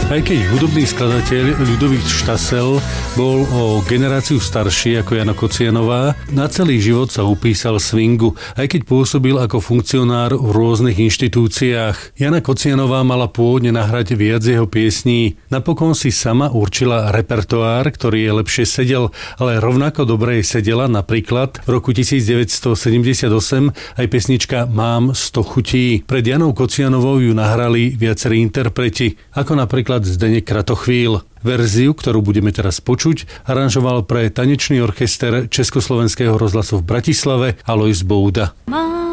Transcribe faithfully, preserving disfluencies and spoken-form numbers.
Aj keď hudobný skladateľ Ľudovít Štasel bol o generáciu starší ako Jana Kocianová, na celý život sa upísal swingu, aj keď pôsobil ako funkcionár v rôznych inštitúciách. Jana Kocianová mala pôvodne nahrať viac jeho piesní. Napokon si sama určila repertoár, ktorý je lepšie sedel, ale rovnako dobre jej sedela napríklad v roku devätnásťstosedemdesiatosem aj pesnička Mám sto chutí. Pred Janou Kocianovou ju nahrali viacerí interpreti, ako napríklad Zdeněk Kratochvíl. Verziu, ktorú budeme teraz počuť, aranžoval pre tanečný orchester Československého rozhlasu v Bratislave Alojz Bouda. Mám